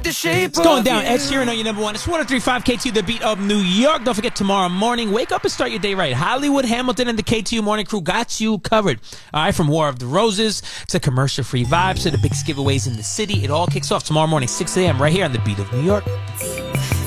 the shape. It's going down. Ed Sheeran on your number one. It's 103.5 KTU, the beat of New York. Don't forget tomorrow morning, wake up and start your day right. Hollywood Hamilton and the KTU Morning Crew got you covered. All right, from War of the Roses to commercial-free vibes to the biggest giveaways in the city. It all kicks off tomorrow morning, 6 a.m. right here on the beat of New York.